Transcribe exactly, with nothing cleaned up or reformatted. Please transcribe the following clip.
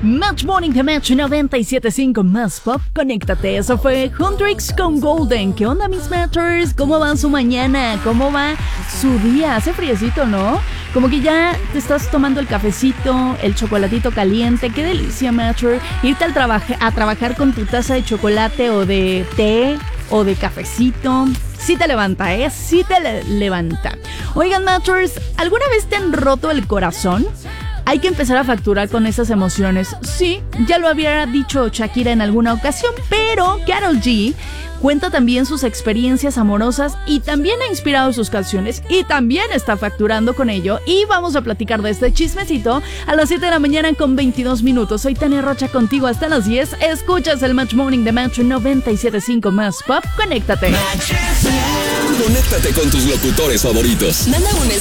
Match Morning de Match noventa y siete punto cinco más pop. Conéctate, eso fue Huntrix con Golden. ¿Qué onda, mis Matchers? ¿Cómo va su mañana? ¿Cómo va su día? Hace friecito, ¿no? Como que ya te estás tomando el cafecito, el chocolatito caliente. Qué delicia, Matcher. Irte al trabaja- a trabajar con tu taza de chocolate o de té o de cafecito. Sí te levanta, ¿eh? Sí te le- levanta. Oigan, Matchers, ¿alguna vez te han roto el corazón? Hay que empezar a facturar con esas emociones. Sí, ya lo había dicho Shakira en alguna ocasión, pero Karol G cuenta también sus experiencias amorosas y también ha inspirado sus canciones y también está facturando con ello. Y vamos a platicar de este chismecito a las siete de la mañana con veintidós minutos. Soy Tania Rocha contigo hasta las diez. Escuchas el Match Morning de Match noventa y siete punto cinco más pop. Conéctate. Conéctate con tus locutores favoritos. Manda un